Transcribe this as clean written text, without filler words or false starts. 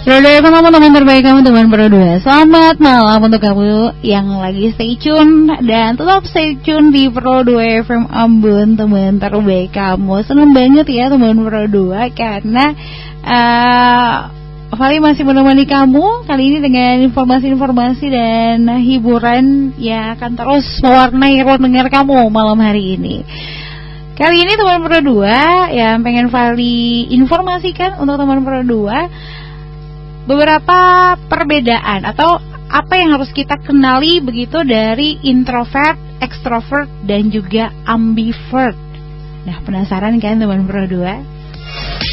Roda teman-teman terbaik kamu, teman berdua. Selamat malam untuk kamu yang lagi stay tune dan tetap stay tune di Pro 2 FM Ambon, teman terbaik kamu. Seneng banget ya teman Pro 2 karena Fali masih menemani kamu kali ini dengan informasi-informasi dan hiburan yang akan terus mewarnai ruang dengar kamu malam hari ini. Kali ini teman Pro 2 yang pengen Fali informasikan untuk teman Pro 2 beberapa perbedaan atau apa yang harus kita kenali begitu dari introvert, extrovert dan juga ambivert. Nah, penasaran kan teman Pro 2?